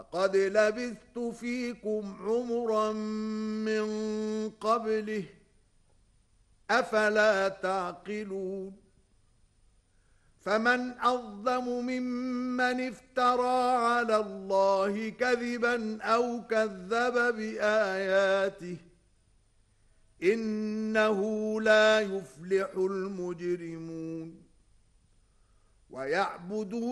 لقد لبثت فيكم عمرا من قبله أفلا تعقلون فمن أظلم ممن افترى على الله كذبا أو كذب بآياته إنه لا يفلح المجرمون ويعبدون